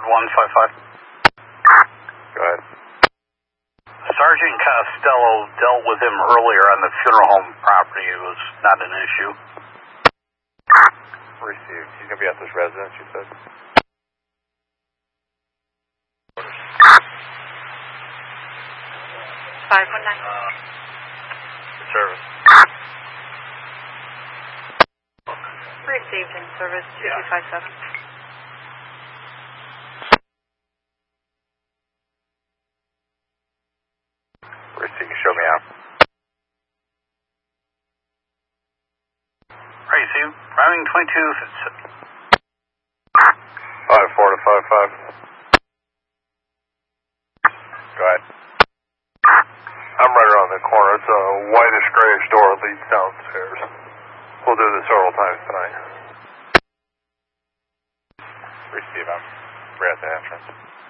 155. Go ahead. Sergeant Costello dealt with him earlier on the funeral home property. It was not an issue. Received. He's going to be at this residence, you said? 519. Service. Received in service 2257. Received. Show me out. Received. Rounding 22. 54 to 55. Go ahead. I'm right around the corner. It's a whitish grayish door that leads downstairs. We'll do this several times tonight. Receive. I'm right at the entrance.